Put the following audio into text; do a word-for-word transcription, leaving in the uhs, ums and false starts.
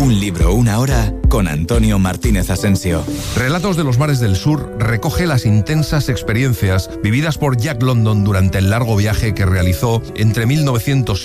Un libro, una hora con Antonio Martínez Asensio. Relatos de los mares del sur recoge las intensas experiencias vividas por Jack London durante el largo viaje que realizó entre mil novecientos